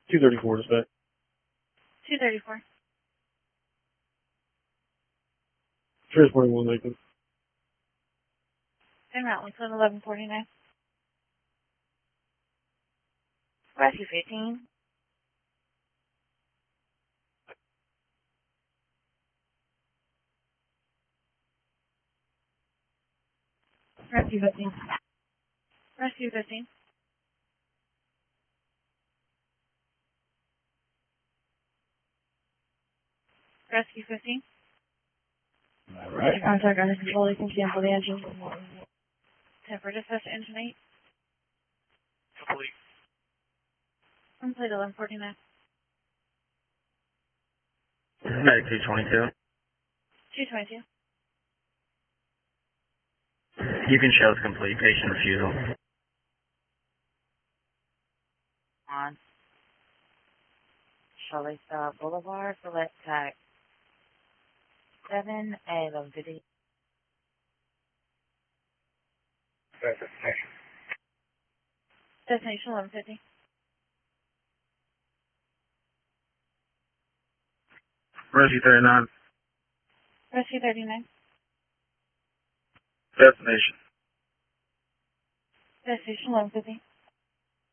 234 dispatch. 234. Transporting one victim. En route, Lakeland 1149. Rescue 15. Rescue 15. Rescue 15. Rescue 15. All right. Contact under control. You can cancel the engine. Temper dispatch to engine 8. Complete. Complete 1149. Medic 222. 222. You can show it's complete. Patient refusal. On Charlie Boulevard, select type 7A, 1150. Destination 1150. Rescue 39. Rescue 39. Destination. Destination 1150.